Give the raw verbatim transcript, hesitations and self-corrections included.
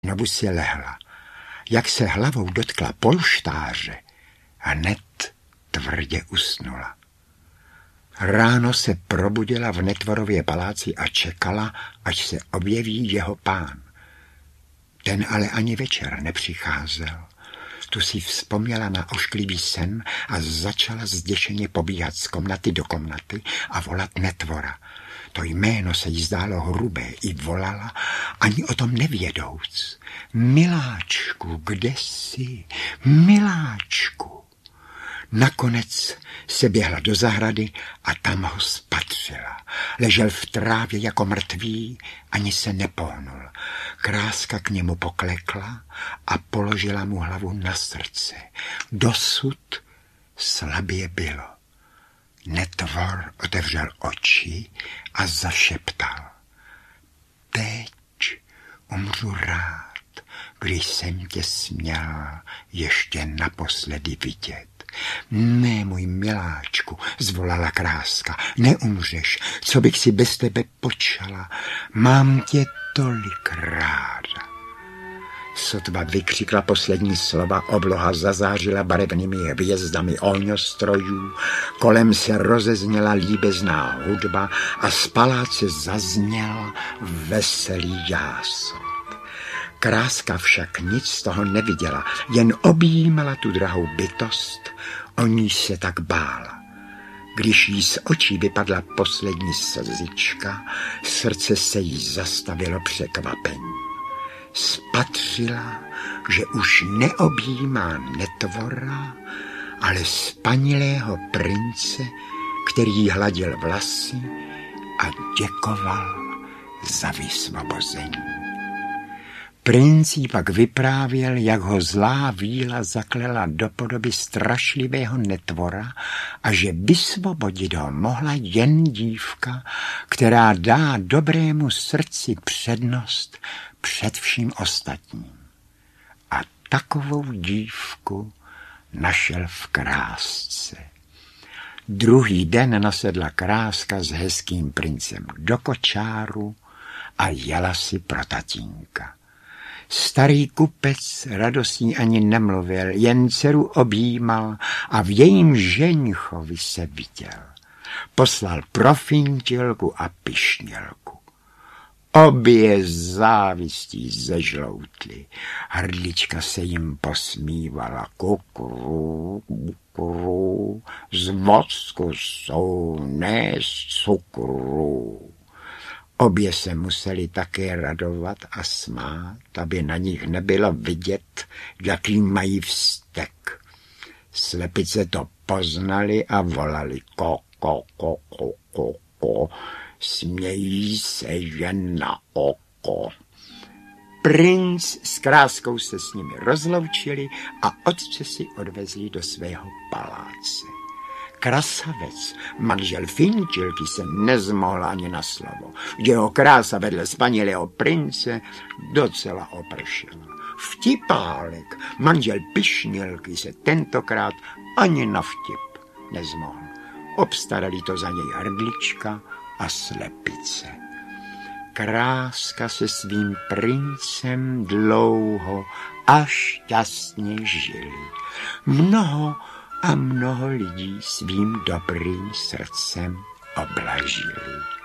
Znovu si lehla. Jak se hlavou dotkla polštáře, hned tvrdě usnula. Ráno se probudila v Netvorově paláci a čekala, až se objeví jeho pán. Ten ale ani večer nepřicházel. Tu si vzpomněla na ošklivý sen a začala zděšeně pobíhat z komnaty do komnaty a volat Netvora. To jméno se jí zdálo hrubé i volala, ani o tom nevědouc. Miláčku, kde jsi? Miláčku. Nakonec se běhla do zahrady a tam ho spatřila. Ležel v trávě jako mrtvý, ani se nepohnul. Kráska k němu poklekla a položila mu hlavu na srdce. Dosud slabě bylo. Netvor otevřel oči a zašeptal. Teď umřu rád, když jsem tě směl ještě naposledy vidět. Ne, můj miláčku, zvolala Kráska, neumřeš, co bych si bez tebe počala, mám tě tolik ráda. Sotva vykřikla poslední slova, obloha zazářila barevnými hvězdami ohňostrojů, kolem se rozezněla líbezná hudba a z paláce zazněl veselý jásot. Kráska však nic z toho neviděla, jen objímala tu drahou bytost, o níž se tak bála. Když jí z očí vypadla poslední slzička, srdce se jí zastavilo překvapení. Spatřila, že už neobjímá Netvora, ale spanilého prince, který jí hladil vlasy a děkoval za vysvobození. Princ jí pak vyprávěl, jak ho zlá víla zaklela do podoby strašlivého Netvora a že vysvobodit ho mohla jen dívka, která dá dobrému srdci přednost před vším ostatním. A takovou dívku našel v Krásce. Druhý den nasedla Kráska s hezkým princem do kočáru a jela si pro tatínka. Starý kupec radostní ani nemluvil, jen dceru objímal a v jejím ženchovi se viděl. Poslal profintilku a pišnělku. Obě závistí zežloutly. Hrdlička se jim posmívala. Kukru, kukru, z vosku jsou, ne z cukru. Obě se museli také radovat a smát, aby na nich nebylo vidět, jaký mají vztek. Slepice to poznali a volali ko, ko, ko, ko, ko, ko. Smějí se jen na oko. Princ s Kráskou se s nimi rozloučili a otce si odvezli do svého paláce. Krasavec, manžel Fintilky, se nezmohl ani na slovo. Jeho krása vedle spanilého prince docela opršela. Vtipálek, manžel Pišnělky, se tentokrát ani na vtip nezmohl. Obstarali to za něj hrdlička a slepice. Kráska se svým princem dlouho a šťastně žili. Mnoho a mnoho lidí svým dobrým srdcem oblažili.